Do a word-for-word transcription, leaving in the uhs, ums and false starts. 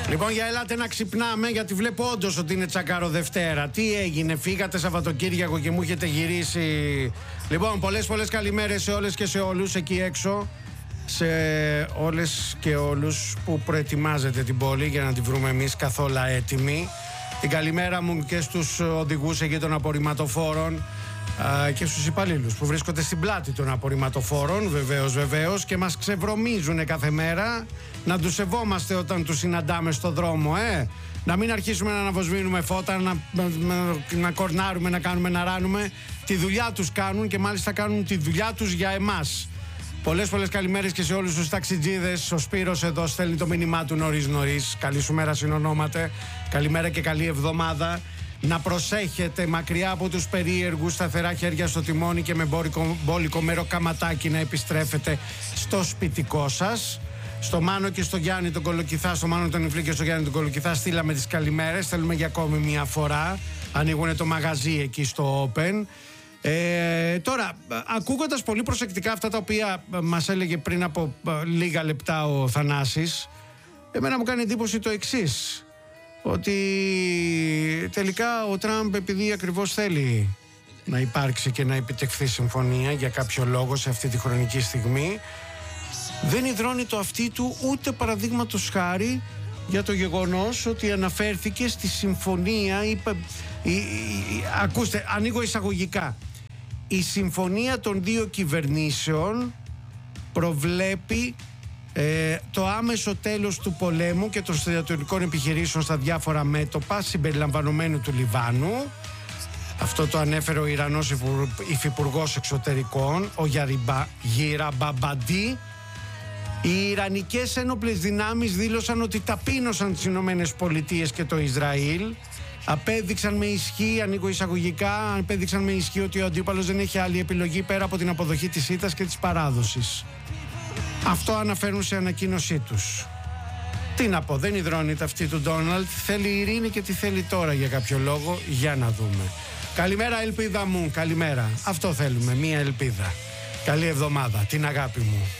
Λοιπόν, για ελάτε να ξυπνάμε, γιατί βλέπω όντως ότι είναι τσακάρο Δευτέρα. Τι έγινε, φύγατε Σαββατοκύριακο και μου έχετε γυρίσει. Λοιπόν, πολλές πολλές καλημέρες σε όλες και σε όλους εκεί έξω. Σε όλες και όλους που προετοιμάζετε την πόλη για να τη βρούμε εμείς καθόλου έτοιμη. Την καλημέρα μου και στους οδηγούς εκεί των απορριμματοφόρων και στους υπαλλήλους που βρίσκονται στην πλάτη των απορριμματοφόρων, βεβαίως, βεβαίως, και μας ξεβρωμίζουν κάθε μέρα. Να τους σεβόμαστε όταν τους συναντάμε στο δρόμο, ε! Να μην αρχίσουμε να αναβοσβήνουμε φώτα, να, να, να κορνάρουμε, να κάνουμε, να ράνουμε. Τη δουλειά τους κάνουν και μάλιστα κάνουν τη δουλειά τους για εμάς. Πολλές πολλές καλημέρες και σε όλους τους ταξιτζίδες. Ο Σπύρος εδώ στέλνει το μήνυμά του νωρίς νωρίς. Καλή σου μέρα συνονόματε. Καλημέρα και καλή εβδομάδα. Να προσέχετε μακριά από τους περίεργους, σταθερά χέρια στο τιμόνι και με μπόλικο, μπόλικο μέρο καματάκι να επιστρέφετε στο σπιτικό σας. Στο Μάνο και στο Γιάννη τον Κολοκυθά, στο Μάνο τον Ιφλή και στο Γιάννη τον Κολοκυθά στείλαμε τις καλημέρες. Θέλουμε για ακόμη μια φορά. Ανοίγουν το μαγαζί εκεί στο Open. Ε, τώρα, ακούγοντας πολύ προσεκτικά αυτά τα οποία μας έλεγε πριν από λίγα λεπτά ο Θανάσης, εμένα μου κάνει εντύπωση το εξής, ότι τελικά ο Τραμπ, επειδή ακριβώς θέλει να υπάρξει και να επιτευχθεί συμφωνία για κάποιο λόγο σε αυτή τη χρονική στιγμή, δεν υδρώνει το αυτί του ούτε παραδείγματος χάρη για το γεγονός ότι αναφέρθηκε στη συμφωνία, είπε, η, η, η, ακούστε, ανοίγω εισαγωγικά. Η συμφωνία των δύο κυβερνήσεων προβλέπει ε, το άμεσο τέλος του πολέμου και των στρατιωτικών επιχειρήσεων στα διάφορα μέτωπα συμπεριλαμβανομένου του Λιβάνου. Αυτό το ανέφερε ο Ιρανός Υφυπουργός Εξωτερικών, ο Γυραμπαμπαντή. Οι Ιρανικές ένοπλες δυνάμεις δήλωσαν ότι ταπείνωσαν τις Ηνωμένες Πολιτείες και το Ισραήλ. Απέδειξαν με ισχύ, ανοίγω εισαγωγικά, απέδειξαν με ισχύ ότι ο αντίπαλος δεν έχει άλλη επιλογή πέρα από την αποδοχή της ήττας και της παράδοσης. Αυτό αναφέρουν σε ανακοίνωσή τους. Τι να πω, δεν υδρώνει αυτή του Ντόναλντ. Θέλει ειρήνη και τι θέλει τώρα για κάποιο λόγο. Για να δούμε. Καλημέρα ελπίδα μου, καλημέρα. Αυτό θέλουμε, μία ελπίδα. Καλή εβδομάδα, την αγάπη μου.